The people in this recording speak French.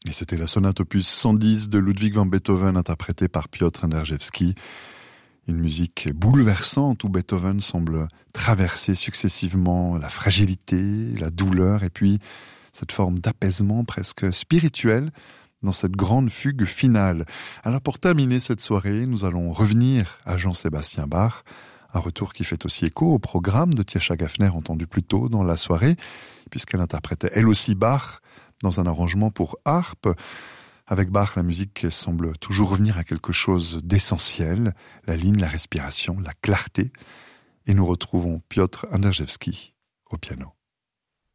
Et c'était la sonate opus 110 de Ludwig van Beethoven interprétée par Piotr Anderjewski. Une musique bouleversante où Beethoven semble traverser successivement la fragilité, la douleur et puis cette forme d'apaisement presque spirituel dans cette grande fugue finale. Alors pour terminer cette soirée, nous allons revenir à Jean-Sébastien Bach, un retour qui fait aussi écho au programme de Tiescha Gaffner entendu plus tôt dans la soirée, puisqu'elle interprétait elle aussi Bach dans un arrangement pour harpe. Avec Bach, la musique semble toujours revenir à quelque chose d'essentiel, la ligne, la respiration, la clarté. Et nous retrouvons Piotr Anderjewski au piano.